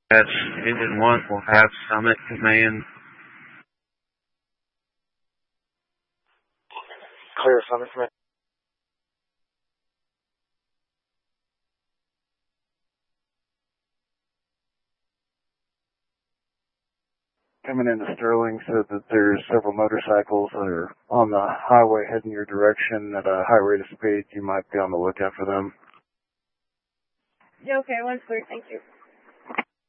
That's Engine 1 will have Summit Command. Clear Summit Command. Coming into Sterling said that there's several motorcycles that are on the highway heading your direction at a high rate of speed. You might be on the lookout for them. Yeah, okay, 1-3, thank you.